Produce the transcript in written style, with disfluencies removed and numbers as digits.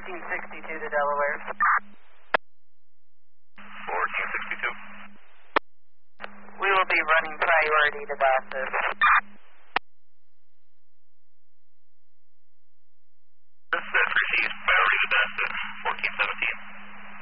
1462 to Delaware. 1462. We will be running priority to Bassus.